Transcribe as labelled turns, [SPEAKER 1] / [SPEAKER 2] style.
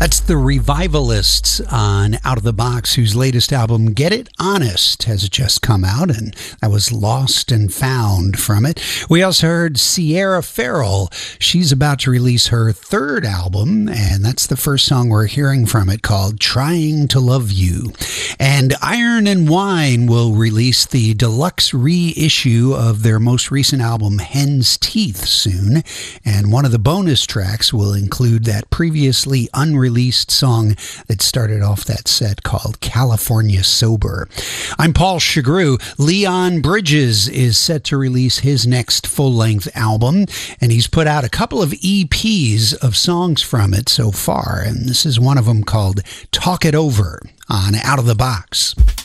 [SPEAKER 1] That's the Revivalists on Out of the Box, whose latest album, Get It Honest, has just come out, and that was Lost and Found from it. We also heard Sierra Farrell. She's about to release her third album, and that's the first song we're hearing from it, called Trying to Love You. And Iron and Wine will release the deluxe reissue of their most recent album, Hen's Teeth, soon, and one of the bonus tracks will include that previously unreleased song that started off that set called California Sober. I'm Paul Chagru. Leon Bridges is set to release his next full-length album, and he's put out a couple of EPs of songs from it so far, and this is one of them called Talk It Over on Out of the Box.